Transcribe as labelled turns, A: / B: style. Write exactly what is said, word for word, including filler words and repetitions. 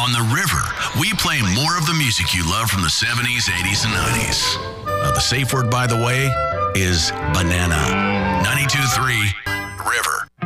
A: On The River, we play more of the music you love from the seventies, eighties, and nineties. Uh, the safe word, by the way, is banana. ninety-two point three River.